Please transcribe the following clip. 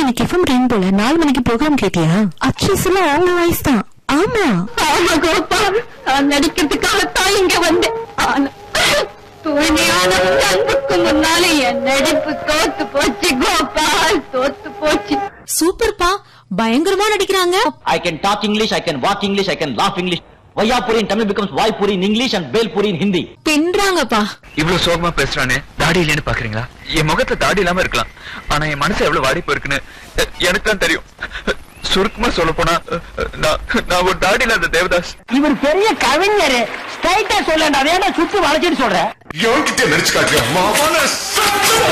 இன்னைக்கு FM ரெயின்போல 4 மணிக்கு program கேட்டியா? அக்ட்ரஸ் எல்லாம் அவங்க வாய்ஸ் தான். ஆமா ஆமா கோபால், நான் நடிக்கிறதுக்காகத்தான் இங்க வந்தேன். ஆனா தூய்மையான அன்புக்கு முன்னாலே என் நடிப்பு தோத்து போச்சு கோபால், தோத்து போச்சு. சூப்பர்ப்பா, பயங்கரமா நடிக்கிறாங்க. I can talk English, I can walk English, I can laugh English. Vayapuri in Tamil becomes Vaipuri in English and Belpuri in Hindi. பின்றாங்கப்பா. இவ்வளவு சோகமா பேசுறானே, தாடி இல்லைன்னு பாக்குறீங்களா? என் முகத்துல தாடி இல்லாம இருக்கலாம், ஆனா என் மனசு எவ்வளவு வாடி போயிருக்குன்னு எனக்கு தான் தெரியும். சுருக்கமா சொல்ல போனா நான் ஒரு தாடி இல்லாத தேவதாஸ். இவர் பெரிய கவிஞர், ஸ்ட்ரைட்டா சொல்லண்டா, அதே சுத்தி வளைச்சிட்டு சொல்ற. எவன்கிட்ட நடிச்சு காட்டியா?